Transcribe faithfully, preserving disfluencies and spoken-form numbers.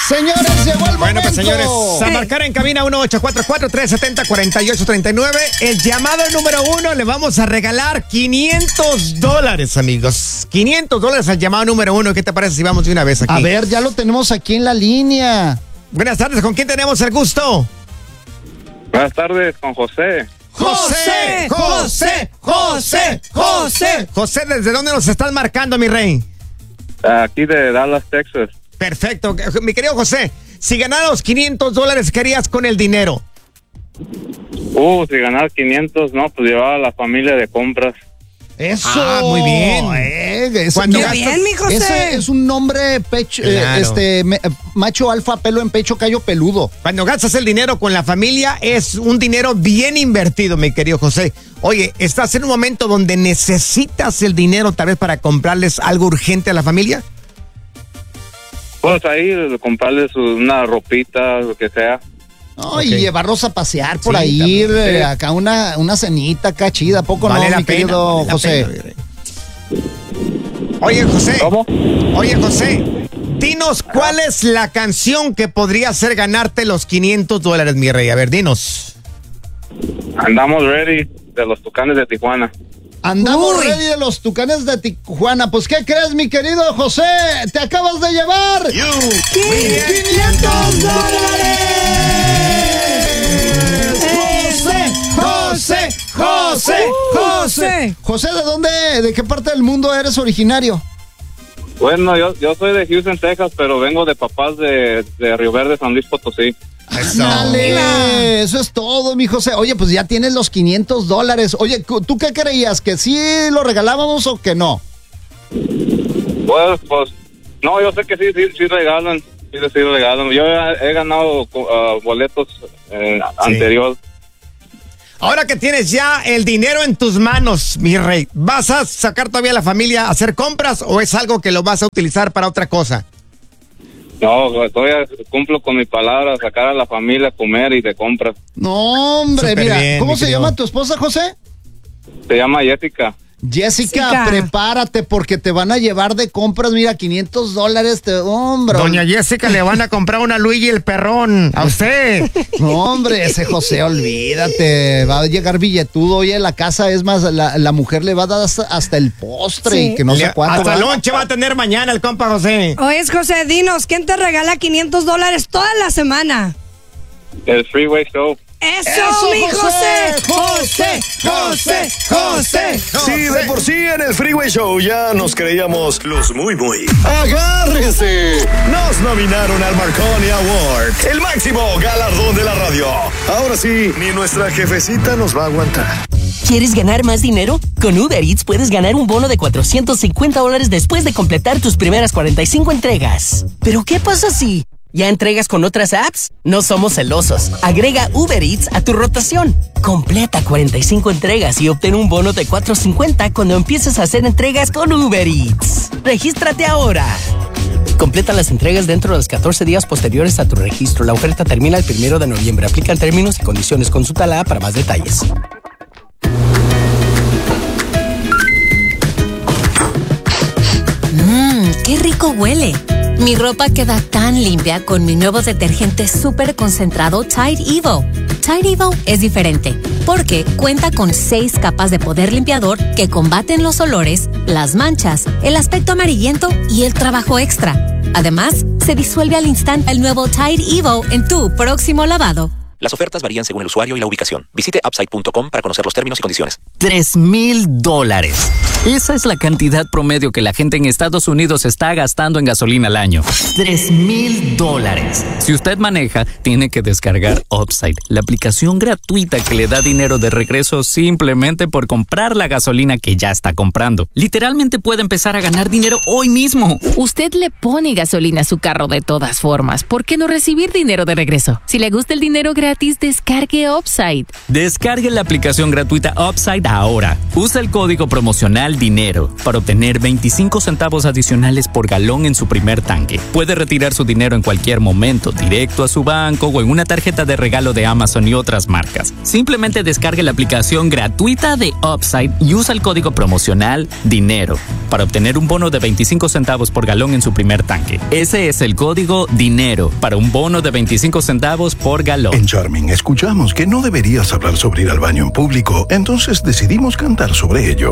Señores, llegó el Bueno, momento. pues señores, a marcar en cabina uno ocho cuatro cuatro, tres siete cero, cuatro ocho tres nueve. El llamado número uno, le vamos a regalar quinientos dólares, amigos. quinientos dólares al llamado número uno. ¿Qué te parece si vamos de una vez aquí? A ver, ya lo tenemos aquí en la línea. Buenas tardes, ¿con quién tenemos el gusto? Buenas tardes, con José. José, José, José, José. José, ¿desde dónde nos estás marcando, mi rey? Aquí de Dallas, Texas. Perfecto. Mi querido José, si ganaras los quinientos dólares, ¿qué harías con el dinero? Uh, si ganar quinientos, no, pues llevar a la familia de compras. Eso. Ah, muy bien. Eh, ese, Cuando mira, gastas- bien, mi José. ese es un nombre pecho, eh, Claro. este me- macho alfa, pelo en pecho, callo peludo. Cuando gastas el dinero con la familia, es un dinero bien invertido, mi querido José. Oye, ¿estás en un momento donde necesitas el dinero tal vez para comprarles algo urgente a la familia? Pues ahí comprarles su- una ropita, lo que sea. No, Ok. y llevarlos a pasear por Sí, ahí, también. eh, Sí. acá una, una cenita acá chida, ¿a poco Vale no, la mi pena, querido vale la José? pena, mi rey. Oye, José. ¿Cómo? Oye, José, dinos cuál es la canción que podría hacer ganarte los quinientos dólares, mi rey. A ver, dinos. Andamos ready de los Tucanes de Tijuana. Andamos Uy. ready de los Tucanes de Tijuana. Pues, ¿qué crees, mi querido José? Te acabas de llevar quinientos dólares. José, José, José. José, ¿de dónde, de qué parte del mundo eres originario? Bueno, yo, yo soy de Houston, Texas, pero vengo de papás de, de Río Verde, San Luis Potosí. Dale, eso es todo, mi José. Oye, pues ya tienes los quinientos dólares. Oye, ¿tú qué creías? ¿Que sí lo regalábamos o que no? Pues, pues, no, yo sé que sí, sí, sí regalan, sí, sí regalan. Yo he, he ganado uh, boletos eh, anterior. Ahora que tienes ya el dinero en tus manos, mi rey, ¿vas a sacar todavía a la familia a hacer compras o es algo que lo vas a utilizar para otra cosa? No, todavía cumplo con mi palabra, sacar a la familia a comer y de compras. No, hombre, Súper mira, bien, ¿cómo mi se querido. llama tu esposa, José? Se llama Jessica. Jessica, Jessica. prepárate porque te van a llevar de compras, mira, quinientos dólares, te, hombre. Doña Jessica, le van a comprar una Luigi el perrón a usted. No, hombre, ese José, olvídate, va a llegar billetudo. Oye, la casa es más, la, la mujer le va a dar hasta, hasta el postre Sí. y que no sé Le- cuánto. Hasta va. lonche va a tener mañana el compa José. Oye, José, dinos, ¿quién te regala quinientos dólares toda la semana? El Freeway Show. ¡Eso, Eso, mi José! José, José, José. Sí, de por sí en el Freeway Show ya nos creíamos los muy muy. ¡Agárrense! Nos nominaron al Marconi Award, el máximo galardón de la radio. Ahora sí, ni nuestra jefecita nos va a aguantar. ¿Quieres ganar más dinero? Con Uber Eats puedes ganar un bono de cuatrocientos cincuenta dólares después de completar tus primeras cuarenta y cinco entregas. ¿Pero qué pasa si ya entregas con otras apps? No somos celosos. Agrega Uber Eats a tu rotación. Completa cuarenta y cinco entregas y obtén un bono de cuatrocientos cincuenta cuando empieces a hacer entregas con Uber Eats. ¡Regístrate ahora! Completa las entregas dentro de los catorce días posteriores a tu registro. La oferta termina el primero de noviembre. Aplican términos y condiciones. Consulta la app para más detalles. Mmm, qué rico huele. Mi ropa queda tan limpia con mi nuevo detergente súper concentrado Tide Evo. Tide Evo es diferente porque cuenta con seis capas de poder limpiador que combaten los olores, las manchas, el aspecto amarillento y el trabajo extra. Además, se disuelve al instante el nuevo Tide Evo en tu próximo lavado. Las ofertas varían según el usuario y la ubicación. Visite upside punto com para conocer los términos y condiciones. Tres mil dólares. Esa es la cantidad promedio que la gente en Estados Unidos está gastando en gasolina al año. Tres mil dólares. Si usted maneja, tiene que descargar Upside, la aplicación gratuita que le da dinero de regreso simplemente por comprar la gasolina que ya está comprando. Literalmente puede empezar a ganar dinero hoy mismo. Usted le pone gasolina a su carro de todas formas. ¿Por qué no recibir dinero de regreso? Si le gusta el dinero gratis, gratis, descargue Upside. Descargue la aplicación gratuita Upside ahora. Usa el código promocional DINERO para obtener veinticinco centavos adicionales por galón en su primer tanque. Puede retirar su dinero en cualquier momento, directo a su banco o en una tarjeta de regalo de Amazon y otras marcas. Simplemente descargue la aplicación gratuita de Upside y usa el código promocional DINERO para obtener un bono de veinticinco centavos por galón en su primer tanque. Ese es el código DINERO para un bono de veinticinco centavos por galón. En Charming escuchamos que no deberías hablar sobre ir al baño en público, entonces decidimos cantar sobre ello.